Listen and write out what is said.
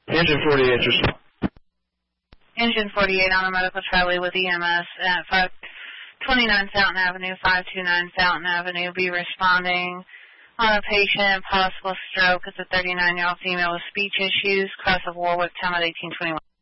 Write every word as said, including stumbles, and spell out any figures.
Engine forty-eight, respond. Engine forty-eight on a medical trolley with E M S at five twenty-nine Fountain Avenue, five two nine Fountain Avenue. Be responding on a patient, possible stroke. It's a thirty-nine-year-old female with speech issues, cross of Warwick, time at eighteen twenty-one.